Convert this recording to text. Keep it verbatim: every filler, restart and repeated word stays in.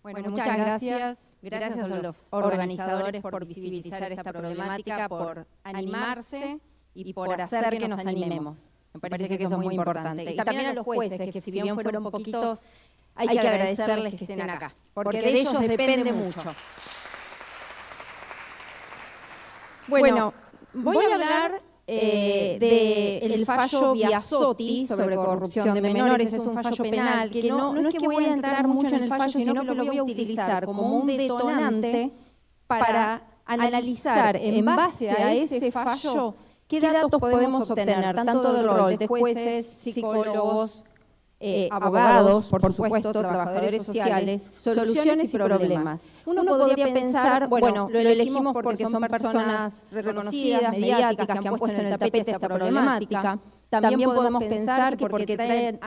Bueno, muchas gracias. Gracias a los organizadores por visibilizar esta problemática, por animarse y por hacer que nos animemos. Me parece que eso es muy importante. Y también a los jueces, que si bien fueron poquitos, hay que agradecerles que estén acá, porque de ellos depende mucho. Bueno, voy a hablar eh, del fallo Biasotti sobre corrupción de menores. Es un fallo penal que no, no es que voy a entrar mucho en el fallo, sino que lo voy a utilizar como un detonante para analizar en base a ese fallo qué datos podemos obtener, tanto del rol de jueces, psicólogos, Eh, abogados, por supuesto, trabajadores sociales, soluciones y problemas. Uno podría pensar, bueno, lo elegimos porque son personas reconocidas, mediáticas, que han puesto en el tapete esta problemática. También podemos pensar que porque traen